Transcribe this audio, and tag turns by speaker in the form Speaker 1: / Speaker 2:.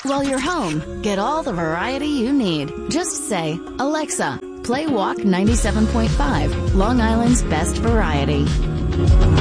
Speaker 1: While you're home, get all the variety you need. Just say, Alexa, play Walk 97.5, Long Island's best variety.